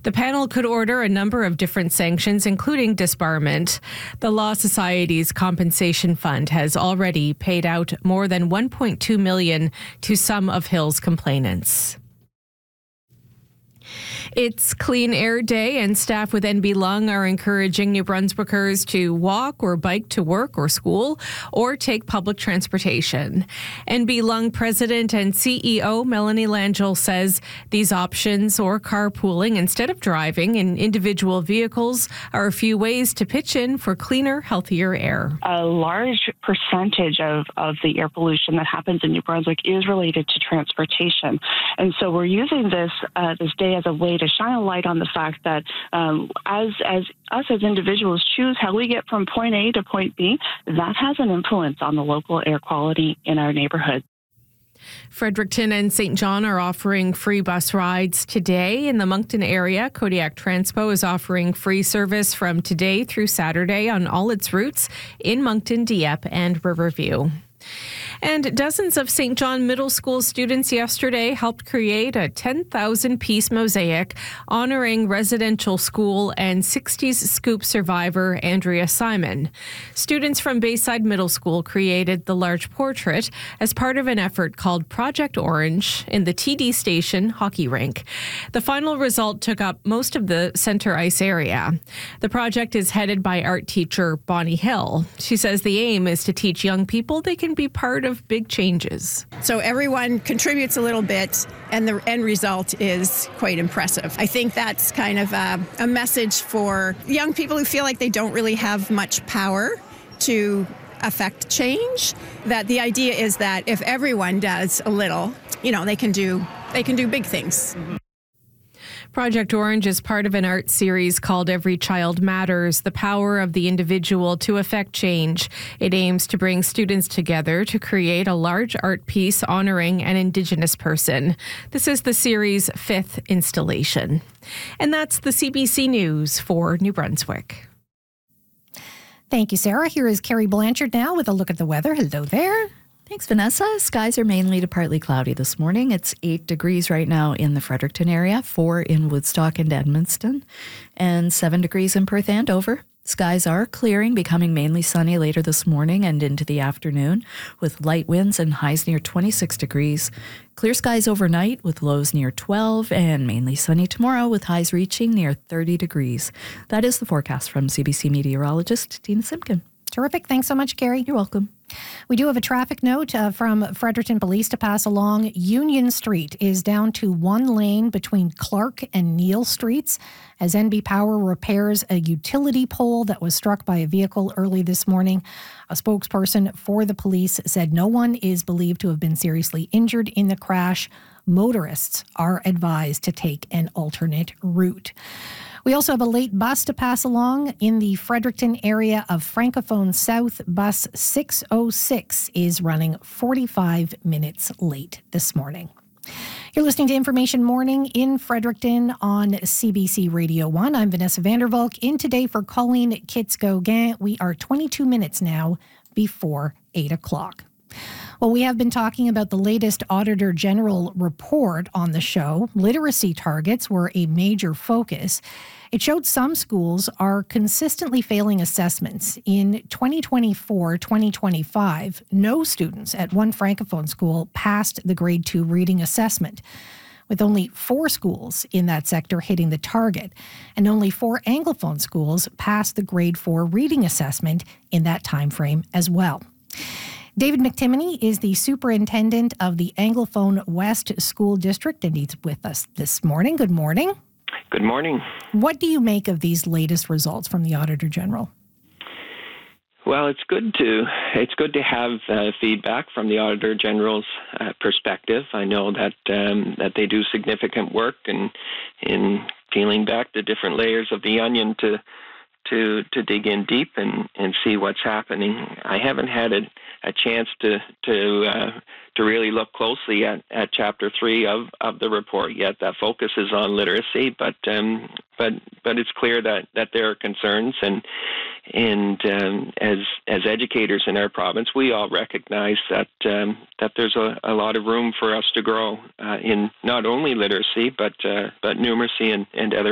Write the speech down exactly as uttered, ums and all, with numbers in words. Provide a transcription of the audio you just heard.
The panel could order a number of different sanctions, including disbarment. The Law Society's compensation fund has already paid out more than one point two million dollars to some of Hill's complainants. It's Clean Air Day, and staff with N B Lung are encouraging New Brunswickers to walk or bike to work or school or take public transportation. N B Lung President and C E O Melanie Langell says these options, or carpooling instead of driving in individual vehicles, are a few ways to pitch in for cleaner, healthier air. A large percentage of, of the air pollution that happens in New Brunswick is related to transportation. And so we're using this uh, this day as a way to shine a light on the fact that um, as as us as individuals choose how we get from point A to point B, that has an influence on the local air quality in our neighborhood. Fredericton and Saint John are offering free bus rides today. In the Moncton area, Kodiak Transpo is offering free service from today through Saturday on all its routes in Moncton, Dieppe, and Riverview. And dozens of Saint John Middle School students yesterday helped create a ten thousand piece mosaic honoring residential school and sixties scoop survivor Andrea Simon. Students from Bayside Middle School created the large portrait as part of an effort called Project Orange in the T D Station hockey rink. The final result took up most of the center ice area. The project is headed by art teacher Bonnie Hill. She says the aim is to teach young people they can be part of big changes. So everyone contributes a little bit, and the end result is quite impressive. I think that's kind of a, a message for young people who feel like they don't really have much power to affect change, that the idea is that if everyone does a little, you know, they can do they can do big things. Mm-hmm. Project Orange is part of an art series called Every Child Matters, the power of the individual to affect change. It aims to bring students together to create a large art piece honoring an Indigenous person. This is the series' fifth installation. And that's the C B C News for New Brunswick. Thank you, Sarah. Here is Carrie Blanchard now with a look at the weather. Hello there. Thanks, Vanessa. Skies are mainly to partly cloudy this morning. It's eight degrees right now in the Fredericton area, four in Woodstock and Edmundston, and seven degrees in Perth Andover. Skies are clearing, becoming mainly sunny later this morning and into the afternoon, with light winds and highs near twenty-six degrees. Clear skies overnight with lows near twelve, and mainly sunny tomorrow with highs reaching near thirty degrees. That is the forecast from C B C meteorologist Tina Simpkin. Terrific. Thanks so much, Carrie. You're welcome. We do have a traffic note uh, from Fredericton Police to pass along. Union Street is down to one lane between Clark and Neil Streets as N B Power repairs a utility pole that was struck by a vehicle early this morning. A spokesperson for the police said no one is believed to have been seriously injured in the crash. Motorists are advised to take an alternate route. We also have a late bus to pass along in the Fredericton area of Francophone South. Bus six oh six is running forty-five minutes late this morning. You're listening to Information Morning in Fredericton on C B C Radio one. I'm Vanessa Vandervalk. In today for Colleen Kitz-Gauguin, we are twenty-two minutes now before eight o'clock. Well, we have been talking about the latest Auditor General report on the show. Literacy targets were a major focus. It showed some schools are consistently failing assessments. In twenty twenty-four twenty twenty-five, no students at one Francophone school passed the grade two reading assessment, with only four schools in that sector hitting the target, and only four Anglophone schools passed the grade four reading assessment in that time frame as well. David McTimoney is the superintendent of the Anglophone West School District, and he's with us this morning. Good morning. Good morning. What do you make of these latest results from the Auditor General? Well, it's good to it's good to have uh, feedback from the Auditor General's uh, perspective. I know that um, that they do significant work in in peeling back the different layers of the onion to to to dig in deep and, and see what's happening. I haven't had a, a chance to to uh, to really look closely at, at chapter three of, of the report yet. That focuses on literacy, but um, but but it's clear that, that there are concerns, and and um, as as educators in our province, we all recognize that um, that there's a, a lot of room for us to grow uh, in not only literacy but uh, but numeracy and, and other